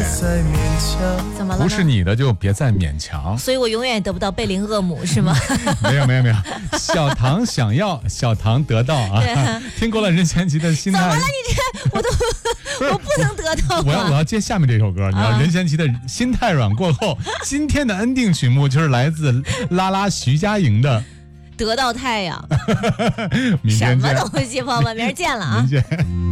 怎么了呢？ 不是你的就别再勉强。 所以我永远也得不到贝林厄姆是吗？ 没有，小唐想要，小唐得到啊！听过了任贤齐的心态。 怎么了？你这我不能得到啊！ 我要接下面这首歌，你知道任贤齐的心太软过后，今天的恩定曲目就是来自拉拉徐佳莹的得到太阳。 明天见。 什么东西，朋友们，明儿见了啊！ 明天见。